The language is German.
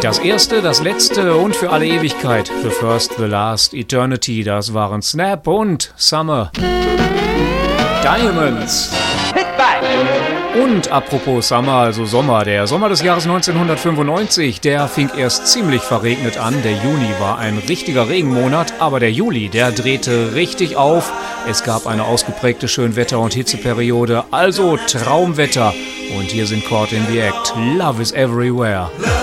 Das erste, das letzte und für alle Ewigkeit. The First, The Last, Eternity. Das waren Snap und Summer. Diamonds. Und apropos Summer, also Sommer, der Sommer des Jahres 1995, der fing erst ziemlich verregnet an. Der Juni war ein richtiger Regenmonat, aber der Juli, der drehte richtig auf. Es gab eine ausgeprägte Schönwetter- und Hitzeperiode, also Traumwetter. Und hier sind Caught in the Act. Love is everywhere.